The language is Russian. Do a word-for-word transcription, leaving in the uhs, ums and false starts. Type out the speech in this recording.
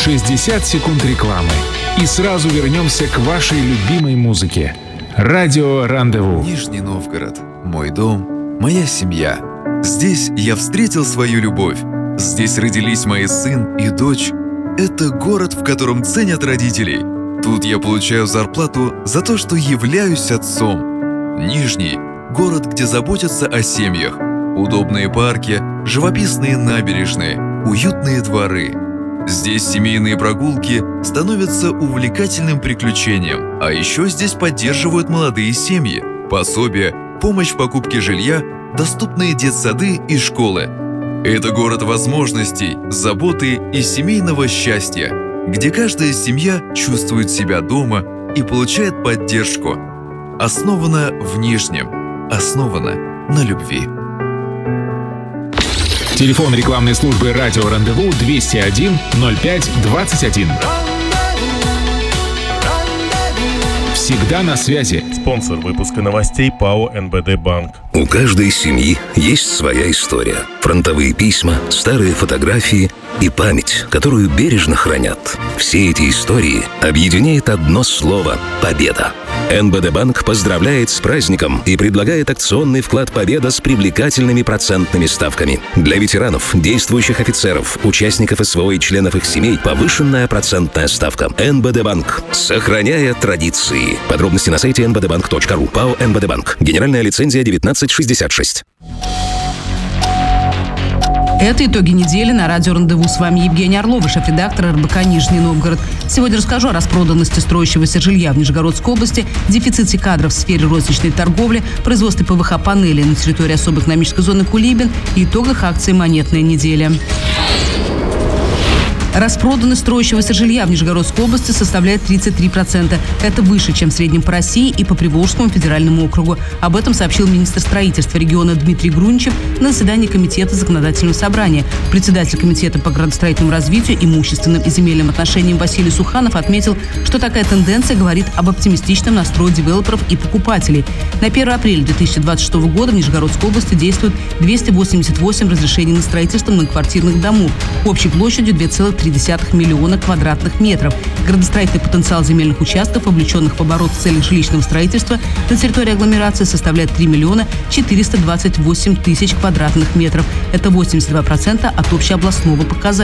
шестьдесят секунд рекламы. И сразу вернемся к вашей любимой музыке. Радио Рандеву. Нижний Новгород. Мой дом, моя семья. Здесь я встретил свою любовь. Здесь родились мои сын и дочь. Это город, в котором ценят родителей. Тут я получаю зарплату за то, что являюсь отцом. Нижний – город, где заботятся о семьях. Удобные парки, живописные набережные, уютные дворы. Здесь семейные прогулки становятся увлекательным приключением. А еще здесь поддерживают молодые семьи. Пособия, помощь в покупке жилья, доступные детсады и школы. Это город возможностей, заботы и семейного счастья, где каждая семья чувствует себя дома и получает поддержку. Основано в Нижнем, основано на любви. Телефон рекламной службы «Радио Рандеву» двести один ноль пять двадцать один. Всегда на связи. Спонсор выпуска новостей ПАО эн бэ дэ Банк. У каждой семьи есть своя история. Фронтовые письма, старые фотографии и память, которую бережно хранят. Все эти истории объединяет одно слово – победа. эн бэ дэ Банк поздравляет с праздником и предлагает акционный вклад «Победа» с привлекательными процентными ставками. Для ветеранов, действующих офицеров, участников эс вэ о и членов их семей повышенная процентная ставка. эн бэ дэ Банк. Сохраняя традиции. Подробности на сайте эн бэ дэ банк точка ру. ПАО эн бэ дэ Банк. Генеральная лицензия девятнадцать шестьдесят шесть. Это итоги недели на радио Рандеву. С вами Евгения Орлова, шеф-редактор эр бэ ка «Нижний Новгород». Сегодня расскажу о распроданности строящегося жилья в Нижегородской области, дефиците кадров в сфере розничной торговли, производстве пэ вэ ха-панелей на территории особой экономической зоны Кулибин и итогах акции «Монетная неделя». Распроданность строящегося жилья в Нижегородской области составляет тридцать три процента. Это выше, чем в среднем по России и по Приволжскому федеральному округу. Об этом сообщил министр строительства региона Дмитрий Груничев на заседании Комитета законодательного собрания. Председатель Комитета по градостроительному развитию, имущественным и земельным отношениям Василий Суханов отметил, что такая тенденция говорит об оптимистичном настрое девелоперов и покупателей. На первое апреля две тысячи двадцать шестого года в Нижегородской области действует двести восемьдесят восемь разрешений на строительство многоквартирных домов общей площадью две целых три десятых миллиона квадратных метров. Градостроительный потенциал земельных участков, облеченных в оборот в целях жилищного строительства на территории агломерации, составляет три миллиона четыреста двадцать восемь тысяч квадратных метров. Это восемьдесят два процента от общеобластного показателя.